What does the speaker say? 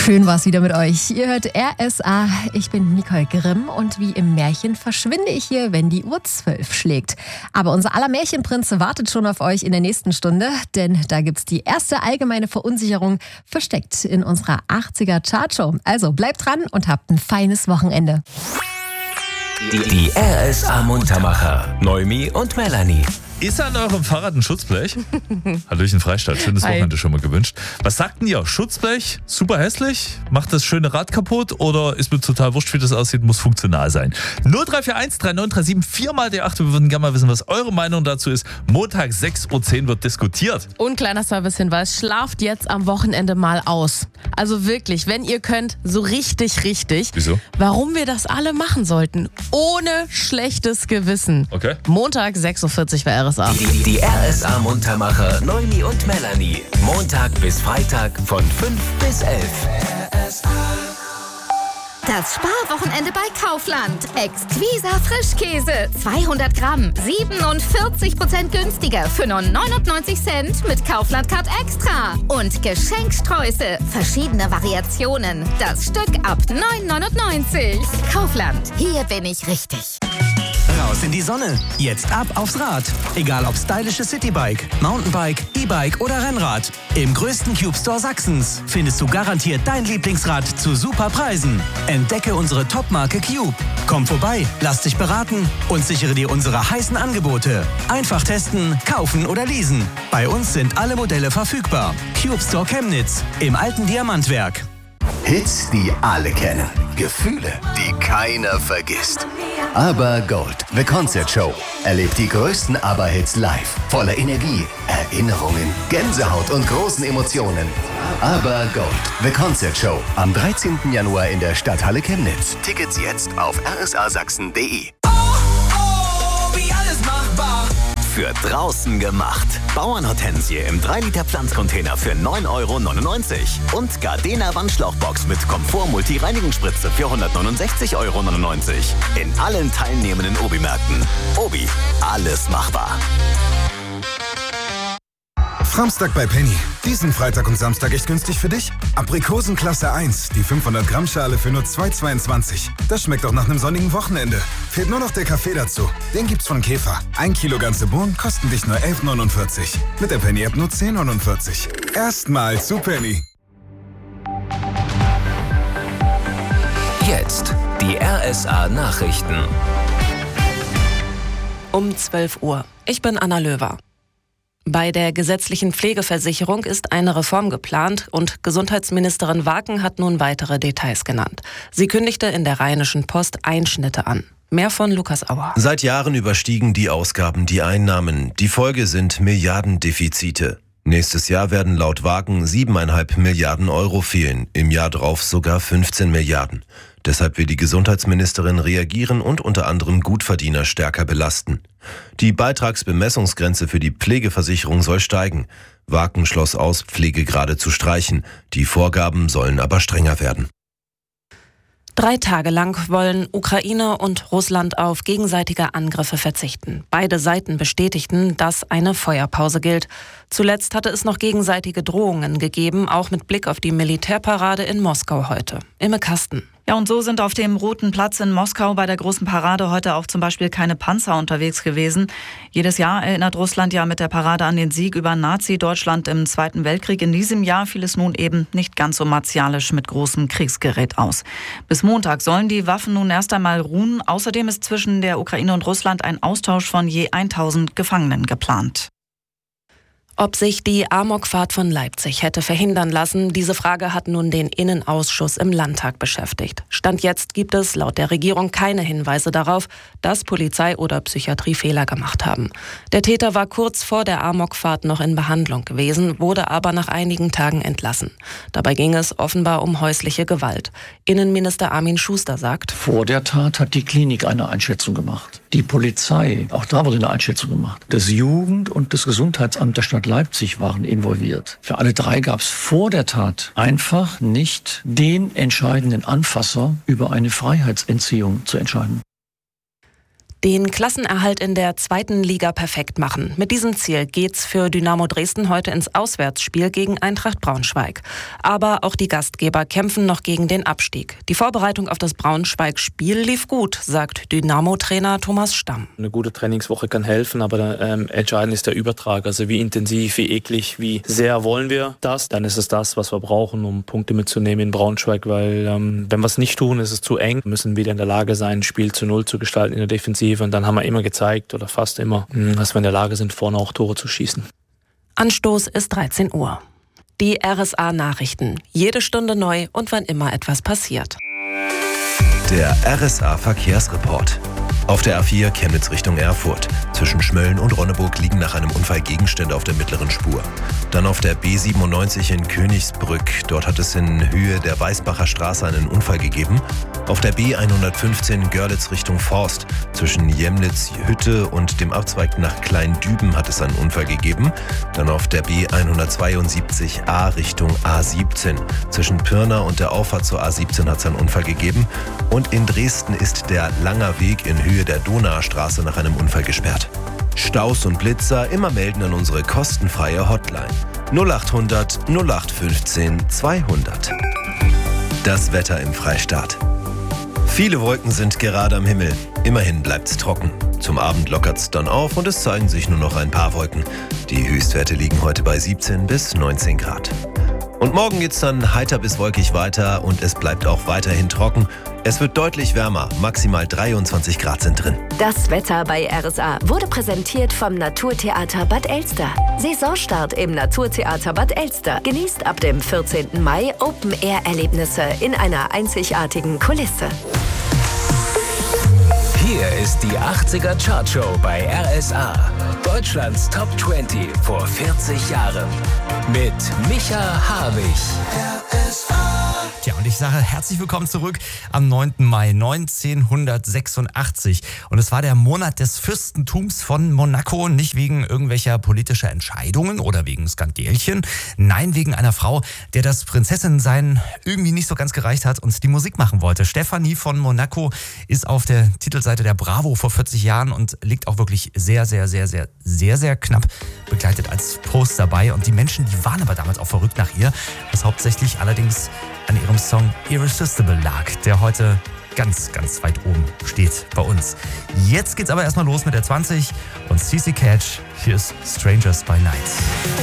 Schön war's wieder mit euch. Ihr hört RSA. Ich bin Nicole Grimm und wie im Märchen verschwinde ich hier, wenn die Uhr 12 schlägt. Aber unser aller Märchenprinz wartet schon auf euch in der nächsten Stunde, denn da gibt's die erste allgemeine Verunsicherung versteckt in unserer 80er Chartshow. Also bleibt dran und habt ein feines Wochenende. Die RSA Muntermacher, Noemi und Melanie. Ist an eurem Fahrrad ein Schutzblech? Hallöchen Freistadt, schönes Wochenende schon mal gewünscht. Was sagt denn ihr? Schutzblech, super hässlich? Macht das schöne Rad kaputt oder ist mir total wurscht, wie das aussieht, muss funktional sein? 0341 3937 4 die 8. Wir würden gerne mal wissen, was eure Meinung dazu ist. Montag 6.10 Uhr wird diskutiert. Und kleiner Servicehinweis, schlaft jetzt am Wochenende mal aus. Also wirklich, wenn ihr könnt, so richtig. Wieso? Warum wir das alle machen sollten, ohne schlechtes Gewissen. Okay. Montag 6.40 Uhr bei RSA. Die RSA Muntermacher, Noemi und Melanie. Montag bis Freitag von 5 bis 11. Das Sparwochenende bei Kaufland. Exquisa Frischkäse. 200 Gramm. 47% günstiger für nur 99 Cent mit Kaufland Card Extra. Und Geschenksträuße. Verschiedene Variationen. Das Stück ab 9,99. Kaufland. Hier bin ich richtig. Raus in die Sonne. Jetzt ab aufs Rad. Egal ob stylisches Citybike, Mountainbike, E-Bike oder Rennrad. Im größten Cube Store Sachsens findest du garantiert dein Lieblingsrad zu super Preisen. Entdecke unsere Top-Marke Cube. Komm vorbei, lass dich beraten und sichere dir unsere heißen Angebote. Einfach testen, kaufen oder leasen. Bei uns sind alle Modelle verfügbar. Cube Store Chemnitz im alten Diamantwerk. Hits, die alle kennen. Gefühle, die keiner vergisst. Aber Gold, The Concert Show. Erlebt die größten ABBA-Hits live. Voller Energie, Erinnerungen, Gänsehaut und großen Emotionen. Aber Gold, The Concert Show. Am 13. Januar in der Stadthalle Chemnitz. Tickets jetzt auf rsasachsen.de. Für draußen gemacht. Bauernhortensie im 3-Liter Pflanzcontainer für 9,99 € und Gardena Wandschlauchbox mit Komfort-Multi-Reinigungsspritze für 169,99 € in allen teilnehmenden Obi-Märkten. Obi, alles machbar. Samstag bei Penny. Diesen Freitag und Samstag echt günstig für dich? Aprikosen Klasse 1, die 500 Gramm Schale für nur 2,22. Das schmeckt auch nach einem sonnigen Wochenende. Fehlt nur noch der Kaffee dazu. Den gibt's von Käfer. 1 Kilo ganze Bohnen kosten dich nur 11,49. Mit der Penny-App nur 10,49. Erstmals zu Penny. Jetzt die RSA Nachrichten. Um 12 Uhr. Ich bin Anna Löwer. Bei der gesetzlichen Pflegeversicherung ist eine Reform geplant und Gesundheitsministerin Waken hat nun weitere Details genannt. Sie kündigte in der Rheinischen Post Einschnitte an. Mehr von Lukas Auer. Seit Jahren überstiegen die Ausgaben die Einnahmen. Die Folge sind Milliardendefizite. Nächstes Jahr werden laut Wagen 7,5 Milliarden Euro fehlen, im Jahr drauf sogar 15 Milliarden. Deshalb will die Gesundheitsministerin reagieren und unter anderem Gutverdiener stärker belasten. Die Beitragsbemessungsgrenze für die Pflegeversicherung soll steigen. Wagen schloss aus, Pflegegrade zu streichen. Die Vorgaben sollen aber strenger werden. 3 Tage lang wollen Ukraine und Russland auf gegenseitige Angriffe verzichten. Beide Seiten bestätigten, dass eine Feuerpause gilt. Zuletzt hatte es noch gegenseitige Drohungen gegeben, auch mit Blick auf die Militärparade in Moskau heute. Imme Kasten. Ja, und so sind auf dem Roten Platz in Moskau bei der großen Parade heute auch zum Beispiel keine Panzer unterwegs gewesen. Jedes Jahr erinnert Russland ja mit der Parade an den Sieg über Nazi-Deutschland im Zweiten Weltkrieg. In diesem Jahr fiel es nun eben nicht ganz so martialisch mit großem Kriegsgerät aus. Bis Montag sollen die Waffen nun erst einmal ruhen. Außerdem ist zwischen der Ukraine und Russland ein Austausch von je 1000 Gefangenen geplant. Ob sich die Amokfahrt von Leipzig hätte verhindern lassen, diese Frage hat nun den Innenausschuss im Landtag beschäftigt. Stand jetzt gibt es laut der Regierung keine Hinweise darauf, dass Polizei oder Psychiatrie Fehler gemacht haben. Der Täter war kurz vor der Amokfahrt noch in Behandlung gewesen, wurde aber nach einigen Tagen entlassen. Dabei ging es offenbar um häusliche Gewalt. Innenminister Armin Schuster sagt: Vor der Tat hat die Klinik eine Einschätzung gemacht. Die Polizei, auch da wurde eine Einschätzung gemacht. Das Jugend- und das Gesundheitsamt der Stadt Leipzig waren involviert. Für alle 3 gab es vor der Tat einfach nicht den entscheidenden Anfasser, über eine Freiheitsentziehung zu entscheiden. Den Klassenerhalt in der 2. Liga perfekt machen. Mit diesem Ziel geht's für Dynamo Dresden heute ins Auswärtsspiel gegen Eintracht Braunschweig. Aber auch die Gastgeber kämpfen noch gegen den Abstieg. Die Vorbereitung auf das Braunschweig-Spiel lief gut, sagt Dynamo-Trainer Thomas Stamm. Eine gute Trainingswoche kann helfen, aber entscheidend ist der Übertrag. Also wie intensiv, wie eklig, wie sehr wollen wir das? Dann ist es das, was wir brauchen, um Punkte mitzunehmen in Braunschweig. Weil wenn wir es nicht tun, ist es zu eng. Wir müssen wieder in der Lage sein, ein Spiel zu 0 zu gestalten in der Defensive. Und dann haben wir immer gezeigt, oder fast immer, dass wir in der Lage sind, vorne auch Tore zu schießen. Anstoß ist 13 Uhr. Die RSA-Nachrichten. Jede Stunde neu und wann immer etwas passiert. Der RSA-Verkehrsreport. Auf der A4 Chemnitz Richtung Erfurt. Zwischen Schmölln und Ronneburg liegen nach einem Unfall Gegenstände auf der mittleren Spur. Dann auf der B97 in Königsbrück. Dort hat es in Höhe der Weißbacher Straße einen Unfall gegeben. Auf der B115 Görlitz Richtung Forst. Zwischen Jemnitz-Hütte und dem Abzweig nach Kleindüben hat es einen Unfall gegeben. Dann auf der B172A Richtung A17. Zwischen Pirna und der Auffahrt zur A17 hat es einen Unfall gegeben. Und in Dresden ist der Langer Weg in Höhe der Donaustraße nach einem Unfall gesperrt. Staus und Blitzer immer melden an unsere kostenfreie Hotline 0800 0815 200. Das Wetter im Freistaat. Viele Wolken sind gerade am Himmel. Immerhin bleibt's trocken. Zum Abend lockert's dann auf und es zeigen sich nur noch ein paar Wolken. Die Höchstwerte liegen heute bei 17 bis 19 Grad. Und morgen geht's dann heiter bis wolkig weiter und es bleibt auch weiterhin trocken. Es wird deutlich wärmer, maximal 23 Grad sind drin. Das Wetter bei RSA wurde präsentiert vom Naturtheater Bad Elster. Saisonstart im Naturtheater Bad Elster. Genießt ab dem 14. Mai Open-Air-Erlebnisse in einer einzigartigen Kulisse. Hier ist die 80er Chartshow bei RSA. Deutschlands Top 20 vor 40 Jahren. Mit Micha Harwig. Tja, und ich sage herzlich willkommen zurück am 9. Mai 1986. Und es war der Monat des Fürstentums von Monaco, nicht wegen irgendwelcher politischer Entscheidungen oder wegen Skandelchen. Nein, wegen einer Frau, der das Prinzessin-Sein irgendwie nicht so ganz gereicht hat und die Musik machen wollte. Stefanie von Monaco ist auf der Titelseite der Bravo vor 40 Jahren und liegt auch wirklich sehr, sehr, sehr, sehr, sehr, sehr knapp begleitet als Post dabei. Und die Menschen, die waren aber damals auch verrückt nach ihr, was hauptsächlich allerdings an ihrem Song Irresistible lag, der heute ganz, ganz weit oben steht bei uns. Jetzt geht's aber erstmal los mit der 20 und CC Catch. Hier ist Strangers by Night.